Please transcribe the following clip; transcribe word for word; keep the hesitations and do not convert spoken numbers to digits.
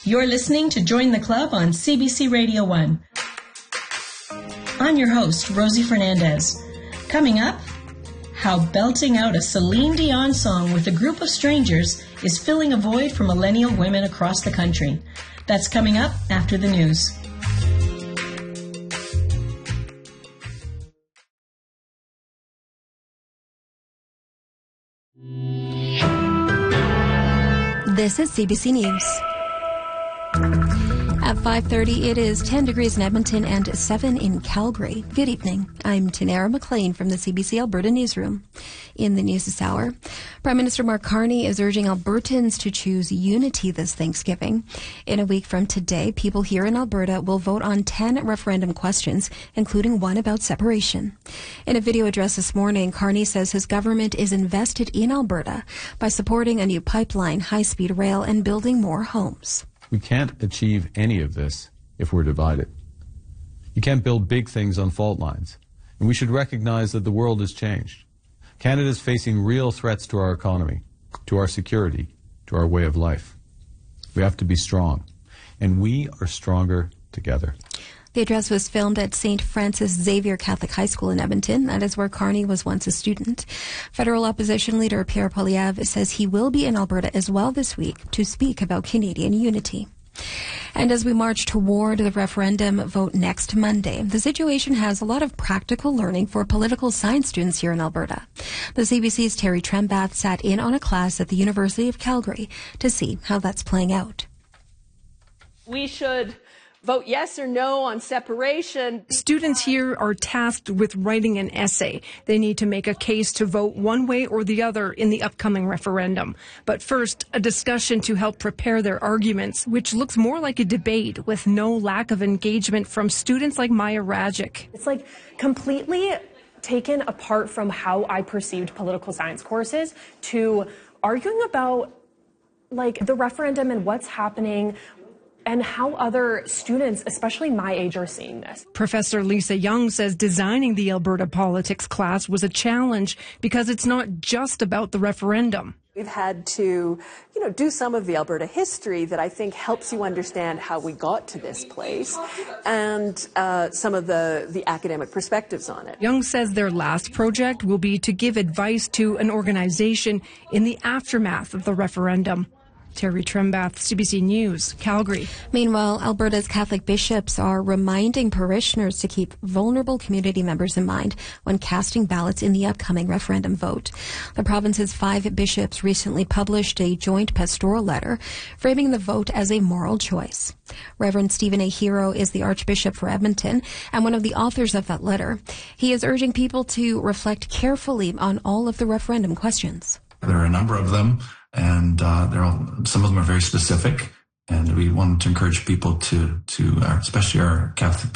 You're listening to Join the Club on C B C Radio one. I'm your host, Rosie Fernandez. Coming up, how belting out a Celine Dion song with a group of strangers is filling a void for millennial women across the country. That's coming up after the news. This is C B C News. At five thirty, it is ten degrees in Edmonton and seven in Calgary. Good evening. I'm Tanara McLean from the C B C Alberta Newsroom. In the news this hour, Prime Minister Mark Carney is urging Albertans to choose unity this Thanksgiving. In a week from today, people here in Alberta will vote on ten referendum questions, including one about separation. In a video address this morning, Carney says his government is invested in Alberta by supporting a new pipeline, high-speed rail, and building more homes. We can't achieve any of this if we're divided. You can't build big things on fault lines. And we should recognize that the world has changed. Canada is facing real threats to our economy, to our security, to our way of life. We have to be strong. And we are stronger together. The address was filmed at Saint Francis Xavier Catholic High School in Edmonton. That is where Carney was once a student. Federal opposition leader Pierre Poilievre says he will be in Alberta as well this week to speak about Canadian unity. And as we march toward the referendum vote next Monday, the situation has a lot of practical learning for political science students here in Alberta. The C B C's Terry Trembath sat in on a class at the University of Calgary to see how that's playing out. We should vote yes or no on separation. Students here are tasked with writing an essay. They need to make a case to vote one way or the other in the upcoming referendum. But first, a discussion to help prepare their arguments, which looks more like a debate with no lack of engagement from students like Maya Rajic. It's like completely taken apart from how I perceived political science courses to arguing about like the referendum and what's happening and how other students, especially my age, are seeing this. Professor Lisa Young says designing the Alberta politics class was a challenge because it's not just about the referendum. We've had to, you know, do some of the Alberta history that I think helps you understand how we got to this place and uh, some of the, the academic perspectives on it. Young says their last project will be to give advice to an organization in the aftermath of the referendum. Terry Trembath, C B C News, Calgary. Meanwhile, Alberta's Catholic bishops are reminding parishioners to keep vulnerable community members in mind when casting ballots in the upcoming referendum vote. The province's five bishops recently published a joint pastoral letter framing the vote as a moral choice. Reverend Stephen A. Hero is the Archbishop for Edmonton and one of the authors of that letter. He is urging people to reflect carefully on all of the referendum questions. There are a number of them, and uh, they're all, some of them are very specific, and we want to encourage people to, to uh, especially our Catholic